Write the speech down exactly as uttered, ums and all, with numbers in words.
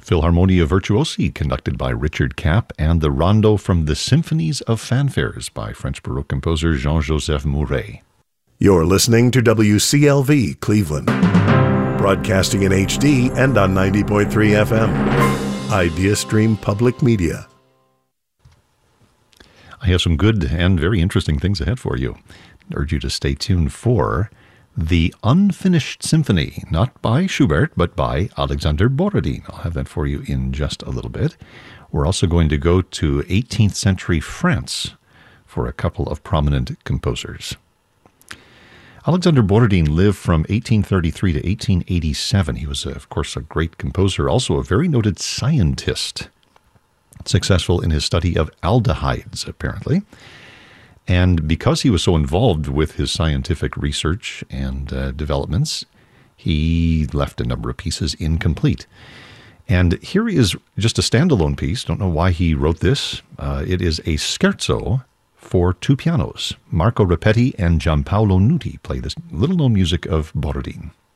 Philharmonia Virtuosi, conducted by Richard Kapp, and the Rondo from the Symphonies of Fanfares by French Baroque composer Jean-Joseph Mouret. You're listening to W C L V Cleveland, broadcasting in H D and on ninety point three F M. IdeaStream Public Media. I have some good and very interesting things ahead for you. I urge you to stay tuned for The Unfinished Symphony, not by Schubert, but by Alexander Borodin. I'll have that for you in just a little bit. We're also going to go to eighteenth century France for a couple of prominent composers. Alexander Borodin lived from eighteen thirty-three to eighteen eighty-seven. He was, of course, a great composer, also a very noted scientist, successful in his study of aldehydes, apparently. And because he was so involved with his scientific research and uh, developments, he left a number of pieces incomplete. And here is just a standalone piece. Don't know why he wrote this. Uh, it is a scherzo for two pianos. Marco Rapetti and Giampaolo Nuti play this little-known music of Borodin.